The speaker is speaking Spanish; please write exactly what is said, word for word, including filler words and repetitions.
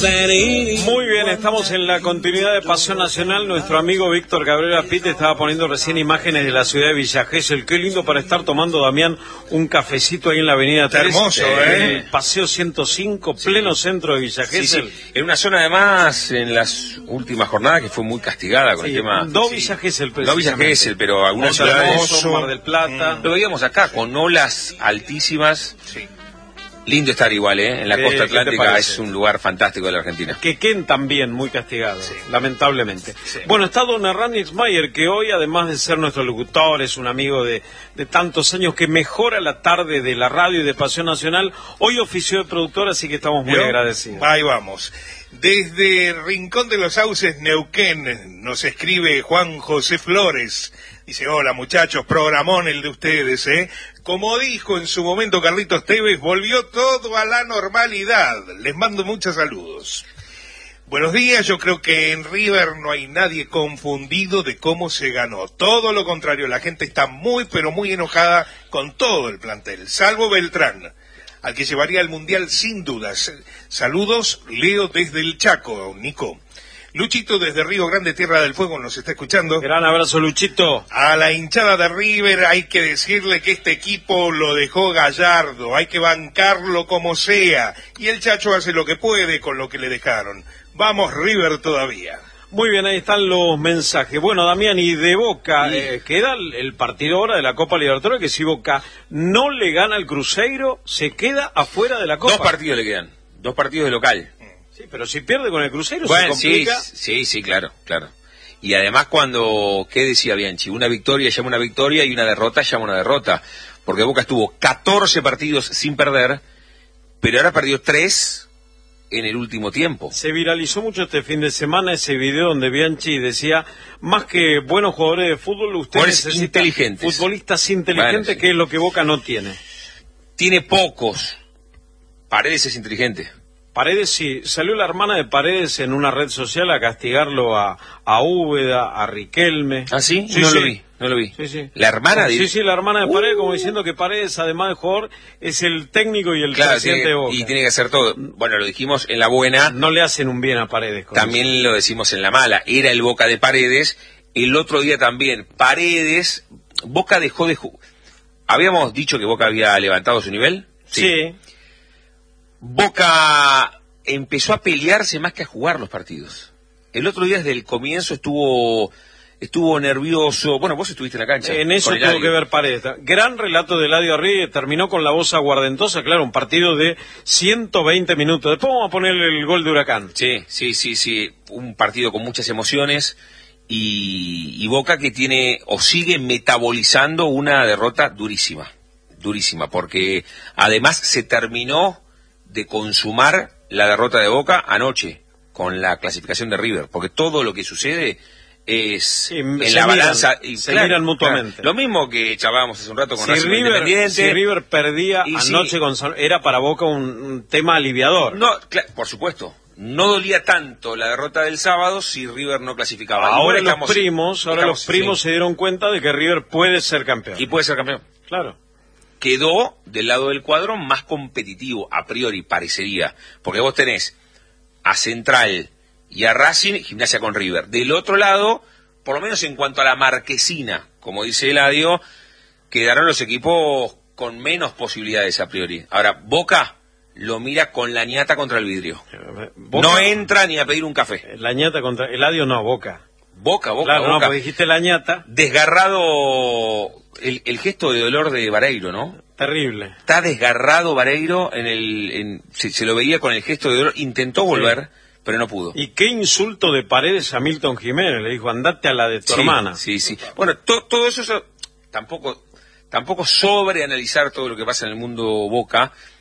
Muy bien, estamos en la continuidad de Pasión Nacional. Nuestro amigo Víctor Cabrera Pite estaba poniendo recién imágenes de la ciudad de Villa Gesell. Qué lindo para estar tomando, Damián, un cafecito ahí en la avenida tres. Hermoso, ¿eh? El Paseo ciento cinco, sí. Pleno centro de Villa Gesell. Sí, sí. En una zona, además, en las últimas jornadas, que fue muy castigada con sí, el tema... No sí. Villa Gesell, No Villa Gesell, pero algunas ciudades... Mar del Plata. Mm. Lo veíamos acá, con olas altísimas. Sí. Lindo estar igual, ¿eh? En la costa atlántica es un lugar fantástico de la Argentina. Quequén también, muy castigado, sí. Lamentablemente. Sí. Bueno, está don Hernán Ixmayer, que hoy, además de ser nuestro locutor, es un amigo de, de tantos años que mejora la tarde de la radio y de Pasión Nacional. Hoy ofició de productor, así que estamos muy ¿Yo? agradecidos. Ahí vamos. Desde Rincón de los Sauces, Neuquén, nos escribe Juan José Flores. Dice, hola muchachos, programón el de ustedes, ¿eh? Como dijo en su momento Carlitos Tevez, volvió todo a la normalidad. Les mando muchos saludos. Buenos días, yo creo que en River no hay nadie confundido de cómo se ganó. Todo lo contrario, la gente está muy, pero muy enojada con todo el plantel, salvo Beltrán, al que llevaría al Mundial sin dudas. Saludos, Leo desde el Chaco, Nico. Luchito desde Río Grande, Tierra del Fuego, nos está escuchando. Gran abrazo, Luchito. A la hinchada de River hay que decirle que este equipo lo dejó Gallardo, hay que bancarlo como sea, y el Chacho hace lo que puede con lo que le dejaron. Vamos River todavía. Muy bien, ahí están los mensajes. Bueno, Damián, y de Boca, sí. eh, queda el, el partido ahora de la Copa Libertadores, que si Boca no le gana al Cruzeiro, se queda afuera de la Copa. Dos partidos le quedan, dos partidos de local. Sí, pero si pierde con el Cruzeiro bueno, se complica. Sí, sí, sí, claro, claro. Y además cuando, ¿qué decía Bianchi? Una victoria llama una victoria y una derrota llama una derrota. Porque Boca estuvo catorce partidos sin perder, pero ahora perdió tres en el último tiempo. Se viralizó mucho este fin de semana ese video donde Bianchi decía, más que buenos jugadores de fútbol, usted necesita inteligentes. futbolistas inteligentes, bueno, sí. Que es lo que Boca no tiene. Tiene pocos. Paredes es inteligente. Paredes, sí, salió la hermana de Paredes en una red social a castigarlo a, a Úbeda, a Riquelme. ¿Ah, sí? sí no sí. lo vi, no lo vi. Sí, sí. ¿La hermana de...? Sí, sí, la hermana de Paredes, uh. como diciendo que Paredes, además de jugador, es el técnico y el claro, presidente tiene, de Boca. Y tiene que hacer todo. Bueno, lo dijimos en la buena. No le hacen un bien a Paredes. También eso. Lo decimos en la mala. Era el Boca de Paredes. El otro día también, Paredes, Boca dejó de jugar. ¿Habíamos dicho que Boca había levantado su nivel? Sí. sí. Boca empezó a pelearse más que a jugar los partidos. El otro día desde el comienzo estuvo estuvo nervioso. Bueno, vos estuviste en la cancha. En eso tuvo que ver Paredes. Gran relato de Eladio Arri, terminó con la voz aguardentosa, claro, un partido de ciento veinte minutos. Después vamos a ponerle el gol de Huracán. Sí, sí, sí, sí, un partido con muchas emociones y, y Boca que tiene o sigue metabolizando una derrota durísima, durísima, porque además se terminó de consumar la derrota de Boca anoche con la clasificación de River, porque todo lo que sucede es sí, en la miran, balanza y se claro, miran mutuamente. Claro, lo mismo que charlábamos hace un rato con si River, Independiente. Si River perdía anoche sí, con San... era para Boca un, un tema aliviador. No, claro, por supuesto. No dolía tanto la derrota del sábado si River no clasificaba. Ahora los estamos, primos, ahora estamos, los primos sí. se dieron cuenta de que River puede ser campeón. Y puede ser campeón. Claro. Quedó del lado del cuadro más competitivo, a priori, parecería. Porque vos tenés a Central y a Racing, Gimnasia con River. Del otro lado, por lo menos en cuanto a la marquesina, como dice Eladio, quedaron los equipos con menos posibilidades a priori. Ahora, Boca lo mira con la ñata contra el vidrio. Boca, no entra ni a pedir un café. La ñata contra... Eladio no, Boca. Boca, Boca, claro, Boca. No, pues dijiste la ñata. Desgarrado... El, el gesto de dolor de Vareiro, ¿no? Terrible. Está desgarrado Vareiro, en el, en, se, se lo veía con el gesto de dolor, intentó volver, sí. pero no pudo. Y qué insulto de Paredes a Milton Jiménez, le dijo, andate a la de tu sí, hermana. Sí, sí. Bueno, to, todo eso, eso tampoco, tampoco sobreanalizar todo lo que pasa en el mundo Boca,